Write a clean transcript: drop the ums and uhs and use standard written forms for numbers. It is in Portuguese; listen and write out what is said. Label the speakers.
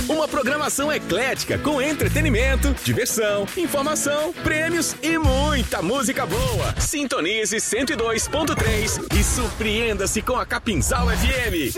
Speaker 1: Uma programação eclética com entretenimento, diversão, informação, prêmios e muita música boa. Sintonize 102.3 e surpreenda-se com a Capinzal FM.